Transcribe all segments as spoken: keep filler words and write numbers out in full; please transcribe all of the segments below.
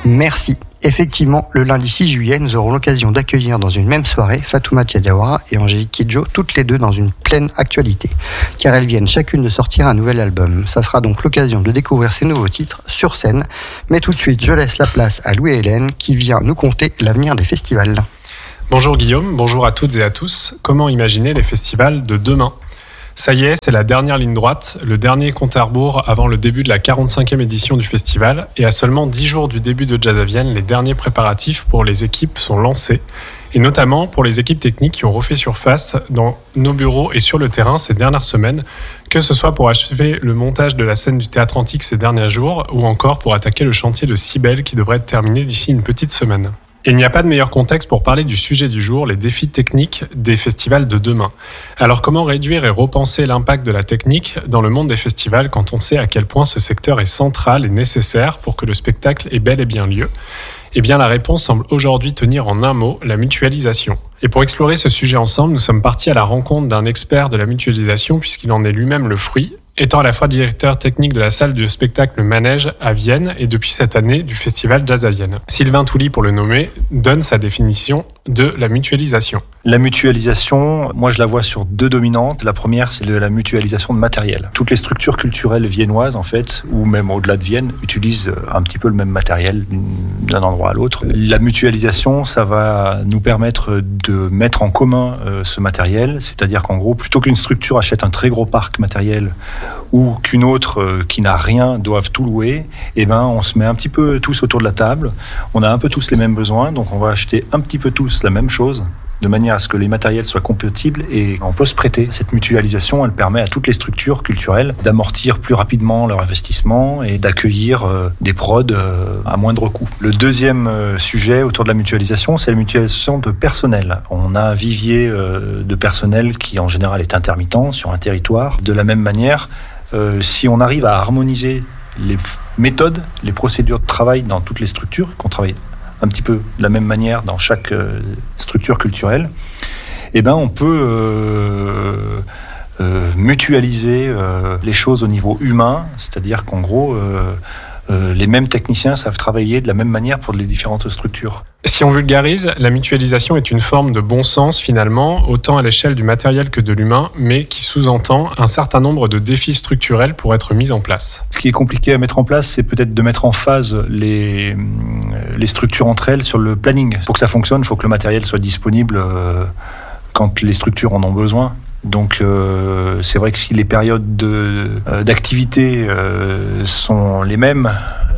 Merci. Effectivement, le lundi six juillet, nous aurons l'occasion d'accueillir dans une même soirée Fatoumata Diawara et Angélique Kidjo, toutes les deux dans une pleine actualité, car elles viennent chacune de sortir un nouvel album. Ça sera donc l'occasion de découvrir ces nouveaux titres sur scène. Mais tout de suite, je laisse la place à Louis et Hélène qui vient nous conter l'avenir des festivals. Bonjour Guillaume, bonjour à toutes et à tous. Comment imaginer les festivals de demain ? Ça y est, c'est la dernière ligne droite, le dernier compte à rebours avant le début de la quarante-cinquième édition du festival. Et à seulement dix jours du début de Jazz à Vienne, les derniers préparatifs pour les équipes sont lancés. Et notamment pour les équipes techniques qui ont refait surface dans nos bureaux et sur le terrain ces dernières semaines, que ce soit pour achever le montage de la scène du Théâtre Antique ces derniers jours ou encore pour attaquer le chantier de Cybèle qui devrait être terminé d'ici une petite semaine. Et il n'y a pas de meilleur contexte pour parler du sujet du jour, les défis techniques des festivals de demain. Alors comment réduire et repenser l'impact de la technique dans le monde des festivals quand on sait à quel point ce secteur est central et nécessaire pour que le spectacle ait bel et bien lieu ? Eh bien la réponse semble aujourd'hui tenir en un mot, la mutualisation. Et pour explorer ce sujet ensemble, nous sommes partis à la rencontre d'un expert de la mutualisation puisqu'il en est lui-même le fruit, étant à la fois directeur technique de la salle de spectacle Manège à Vienne et depuis cette année du festival Jazz à Vienne. Sylvain Touly, pour le nommer, donne sa définition de la mutualisation. La mutualisation, moi je la vois sur deux dominantes. La première, c'est de la mutualisation de matériel. Toutes les structures culturelles viennoises, en fait, ou même au-delà de Vienne, utilisent un petit peu le même matériel d'un endroit à l'autre. La mutualisation, ça va nous permettre de mettre en commun euh, ce matériel, c'est-à-dire qu'en gros, plutôt qu'une structure achète un très gros parc matériel ou qu'une autre euh, qui n'a rien doive tout louer, eh ben, on se met un petit peu tous autour de la table, on a un peu tous les mêmes besoins, donc on va acheter un petit peu tous la même chose, de manière à ce que les matériels soient compatibles et on peut se prêter. Cette mutualisation, elle permet à toutes les structures culturelles d'amortir plus rapidement leur investissement et d'accueillir euh, des prods euh, à moindre coût. Le deuxième euh, sujet autour de la mutualisation, c'est la mutualisation de personnel. On a un vivier euh, de personnel qui en général est intermittent sur un territoire. De la même manière, euh, si on arrive à harmoniser les méthodes, les procédures de travail dans toutes les structures, qu'on travaille un petit peu de la même manière dans chaque euh, structure culturelle, eh ben on peut euh, euh, mutualiser euh, les choses au niveau humain, c'est-à-dire qu'en gros, euh, euh, les mêmes techniciens savent travailler de la même manière pour les différentes structures. Si on vulgarise, la mutualisation est une forme de bon sens finalement, autant à l'échelle du matériel que de l'humain, mais qui sous-entend un certain nombre de défis structurels pour être mis en place. Ce qui est compliqué à mettre en place, c'est peut-être de mettre en phase les, les structures entre elles sur le planning. Pour que ça fonctionne, il faut que le matériel soit disponible euh, quand les structures en ont besoin. Donc euh, c'est vrai que si les périodes de, euh, d'activité euh, sont les mêmes,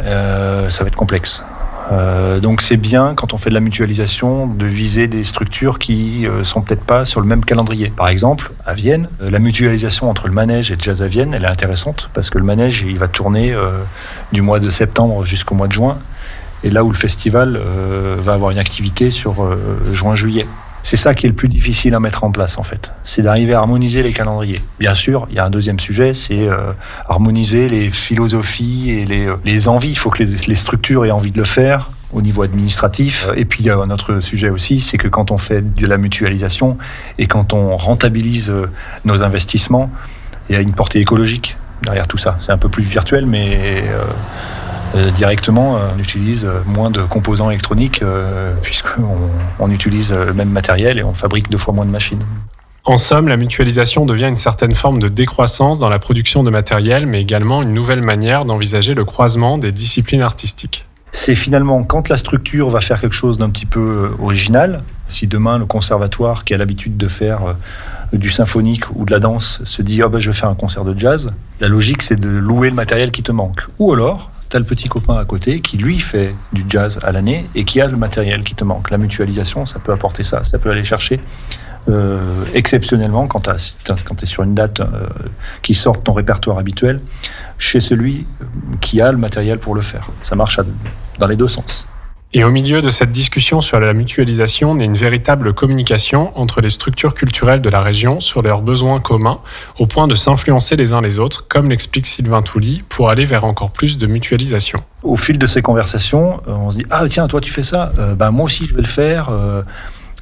euh, ça va être complexe. Euh, donc c'est bien quand on fait de la mutualisation de viser des structures qui euh, sont peut-être pas sur le même calendrier. Par exemple, à Vienne, euh, la mutualisation entre le Manège et Jazz à Vienne, elle est intéressante parce que le Manège, il va tourner euh, du mois de septembre jusqu'au mois de juin, et là où le festival euh, va avoir une activité sur euh, juin-juillet. C'est ça qui est le plus difficile à mettre en place en fait, c'est d'arriver à harmoniser les calendriers. Bien sûr, il y a un deuxième sujet, c'est euh, harmoniser les philosophies et les, les envies. Il faut que les, les structures aient envie de le faire au niveau administratif. Et puis il y a un autre sujet aussi, c'est que quand on fait de la mutualisation et quand on rentabilise nos investissements, il y a une portée écologique derrière tout ça. C'est un peu plus virtuel, mais... Euh, Euh, directement, euh, on utilise euh, moins de composants électroniques euh, puisqu'on on utilise le même matériel et on fabrique deux fois moins de machines. En somme, la mutualisation devient une certaine forme de décroissance dans la production de matériel, mais également une nouvelle manière d'envisager le croisement des disciplines artistiques. C'est finalement quand la structure va faire quelque chose d'un petit peu original, si demain le conservatoire qui a l'habitude de faire euh, du symphonique ou de la danse se dit oh ben, « je vais faire un concert de jazz », la logique c'est de louer le matériel qui te manque. Ou alors, t'as le petit copain à côté qui lui fait du jazz à l'année et qui a le matériel qui te manque. La mutualisation, ça peut apporter ça, ça peut aller chercher euh, exceptionnellement quand tu es sur une date euh, qui sort de ton répertoire habituel chez celui qui a le matériel pour le faire. Ça marche à, dans les deux sens. Et au milieu de cette discussion sur la mutualisation naît une véritable communication entre les structures culturelles de la région sur leurs besoins communs, au point de s'influencer les uns les autres, comme l'explique Sylvain Touly, pour aller vers encore plus de mutualisation. Au fil de ces conversations, on se dit « Ah tiens, toi tu fais ça, euh, ben, moi aussi je vais le faire, euh,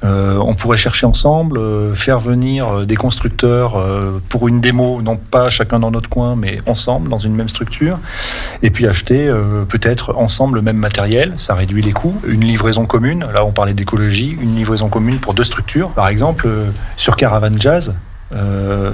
Euh, on pourrait chercher ensemble, euh, faire venir euh, des constructeurs euh, pour une démo, non pas chacun dans notre coin, mais ensemble, dans une même structure, et puis acheter euh, peut-être ensemble le même matériel, ça réduit les coûts. Une livraison commune, là on parlait d'écologie, une livraison commune pour deux structures. Par exemple, euh, sur Caravan Jazz, Euh,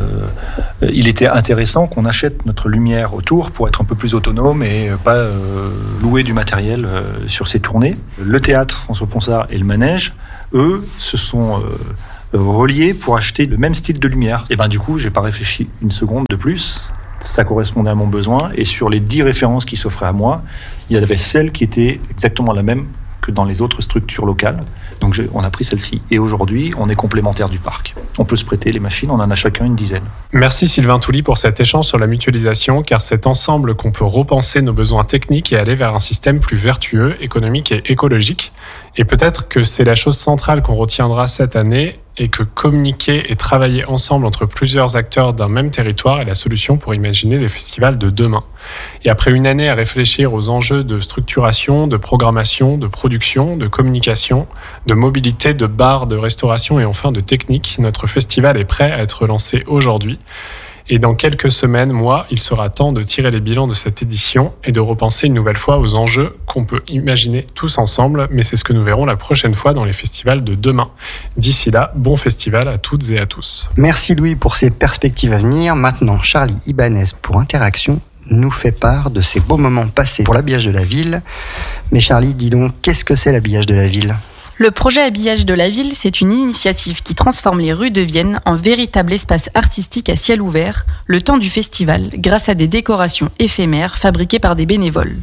il était intéressant qu'on achète notre lumière autour pour être un peu plus autonome et pas euh, louer du matériel euh, sur ces tournées. Le théâtre François Ponsard et le manège, eux, se sont euh, reliés pour acheter le même style de lumière. Et ben du coup, j'ai pas réfléchi une seconde de plus. Ça correspondait à mon besoin et sur les dix références qui s'offraient à moi, il y avait celle qui était exactement la même que dans les autres structures locales. Donc on a pris celle-ci. Et aujourd'hui, on est complémentaire du parc. On peut se prêter les machines, on en a chacun une dizaine. Merci Sylvain Touly pour cet échange sur la mutualisation, car c'est ensemble qu'on peut repenser nos besoins techniques et aller vers un système plus vertueux, économique et écologique. Et peut-être que c'est la chose centrale qu'on retiendra cette année, et que communiquer et travailler ensemble entre plusieurs acteurs d'un même territoire est la solution pour imaginer les festivals de demain. Et après une année à réfléchir aux enjeux de structuration, de programmation, de production, de communication, de mobilité, de bars, de restauration et enfin de technique, notre festival est prêt à être lancé aujourd'hui. Et dans quelques semaines, mois, il sera temps de tirer les bilans de cette édition et de repenser une nouvelle fois aux enjeux qu'on peut imaginer tous ensemble, mais c'est ce que nous verrons la prochaine fois dans les festivals de demain. D'ici là, bon festival à toutes et à tous. Merci Louis pour ces perspectives à venir. Maintenant, Charlie Ibanez pour Interaction nous fait part de ces beaux moments passés pour l'habillage de la ville. Mais Charlie, dis donc, qu'est-ce que c'est l'habillage de la ville ? Le projet Habillage de la ville, c'est une initiative qui transforme les rues de Vienne en véritable espace artistique à ciel ouvert, le temps du festival, grâce à des décorations éphémères fabriquées par des bénévoles.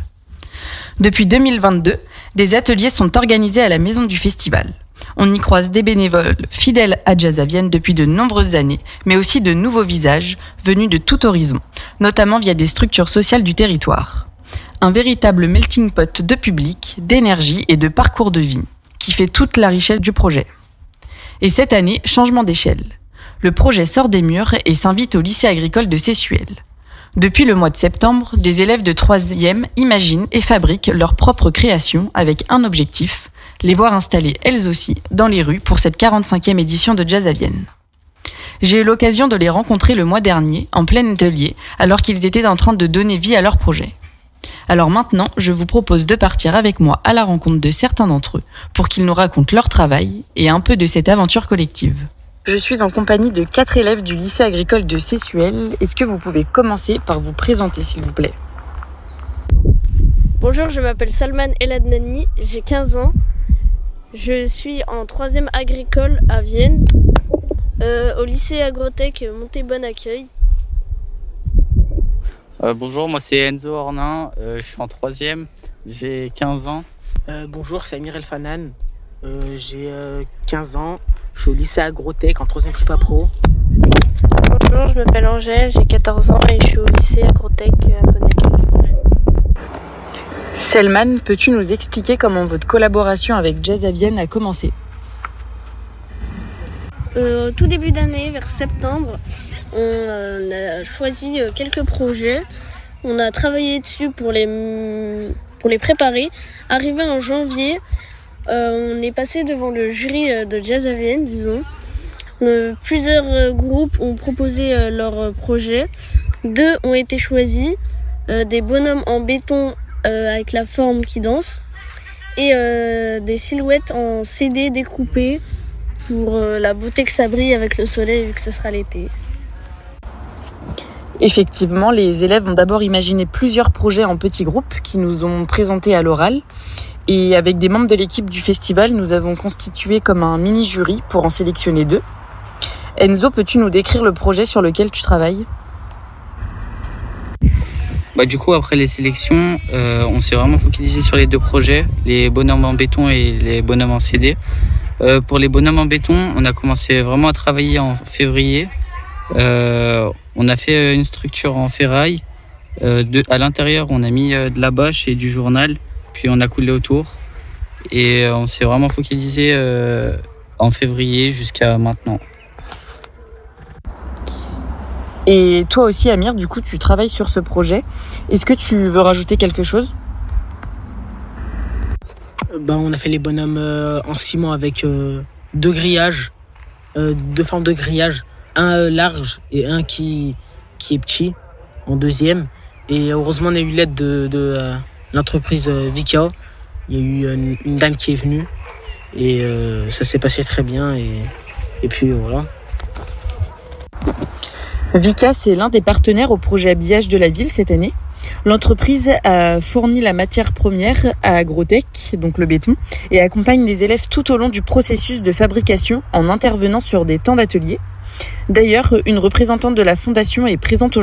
Depuis deux mille vingt-deux, des ateliers sont organisés à la maison du festival. On y croise des bénévoles fidèles à Jazz à Vienne depuis de nombreuses années, mais aussi de nouveaux visages venus de tout horizon, notamment via des structures sociales du territoire. Un véritable melting pot de public, d'énergie et de parcours de vie, qui fait toute la richesse du projet. Et cette année, changement d'échelle. Le projet sort des murs et s'invite au lycée agricole de Sessuel. Depuis le mois de septembre, des élèves de troisième imaginent et fabriquent leurs propres créations avec un objectif, les voir installées elles aussi dans les rues pour cette quarante-cinquième édition de Jazz à Vienne. J'ai eu l'occasion de les rencontrer le mois dernier, en plein atelier, alors qu'ils étaient en train de donner vie à leur projet. Alors maintenant, je vous propose de partir avec moi à la rencontre de certains d'entre eux pour qu'ils nous racontent leur travail et un peu de cette aventure collective. Je suis en compagnie de quatre élèves du lycée agricole de Sessuel. Est-ce que vous pouvez commencer par vous présenter, s'il vous plaît ? Bonjour, je m'appelle Salman Eladnani, j'ai quinze ans. Je suis en troisième agricole à Vienne, euh, au lycée Agrotech Montée-Bon-Accueil. Euh, bonjour, moi c'est Enzo Ornin, euh, je suis en troisième, j'ai quinze ans. Euh, bonjour, c'est Amir Elfanan, euh, j'ai euh, quinze ans, je suis au lycée Agrotech en troisième prépa pro. Bonjour, je m'appelle Angèle, j'ai quatorze ans et je suis au lycée Agrotech à Bon-Accueil. Selman, peux-tu nous expliquer comment votre collaboration avec Jazz à Vienne a commencé ? Euh, tout début d'année, vers septembre, on euh, a choisi euh, quelques projets. On a travaillé dessus pour les, pour les préparer. Arrivé en janvier, euh, on est passé devant le jury euh, de Jazz à Vienne, disons. Euh, plusieurs euh, groupes ont proposé euh, leurs projets. Deux ont été choisis, euh, des bonhommes en béton euh, avec la forme qui danse et euh, des silhouettes en C D découpées pour euh, la beauté que ça brille avec le soleil vu que ce sera l'été. Effectivement, les élèves ont d'abord imaginé plusieurs projets en petits groupes qui nous ont présentés à l'oral. Et avec des membres de l'équipe du festival, nous avons constitué comme un mini-jury pour en sélectionner deux. Enzo, peux-tu nous décrire le projet sur lequel tu travailles ? Bah, du coup, après les sélections, euh, on s'est vraiment focalisé sur les deux projets, les bonhommes en béton et les bonhommes en C D. Euh, pour les bonhommes en béton, on a commencé vraiment à travailler en février. Euh, on a fait une structure en ferraille. Euh, de, à l'intérieur, on a mis euh, de la bâche et du journal, puis on a coulé autour. Et euh, on s'est vraiment focalisé euh, en février jusqu'à maintenant. Et toi aussi, Amir, du coup, tu travailles sur ce projet. Est-ce que tu veux rajouter quelque chose ? Ben, on a fait les bonhommes euh, en ciment avec, euh, deux grillages, euh, deux formes de grillage, un large et un qui, qui est petit en deuxième. Et heureusement, on a eu l'aide de, de euh, l'entreprise euh, Vika. Il y a eu une, une dame qui est venue et euh, ça s'est passé très bien. Et, et puis voilà. Vika, c'est l'un des partenaires au projet habillage de la ville cette année. L'entreprise a fourni la matière première à Agrotech, donc le béton, et accompagne les élèves tout au long du processus de fabrication en intervenant sur des temps d'atelier. D'ailleurs, une représentante de la fondation est présente aujourd'hui.